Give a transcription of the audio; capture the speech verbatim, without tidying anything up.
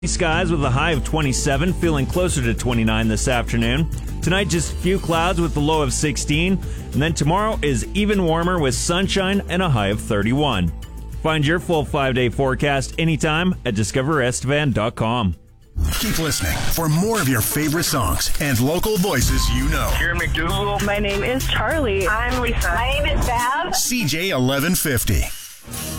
Skies with a high of twenty-seven, feeling closer to twenty-nine this afternoon. Tonight, just a few clouds with a low of sixteen. And then tomorrow is even warmer with sunshine and a high of thirty-one. Find your full five-day forecast anytime at discover estevan dot com. Keep listening for more of your favorite songs and local voices you know. Here in McDougal. My name is Charlie. I'm Lisa. My name is Bab. C J eleven fifty.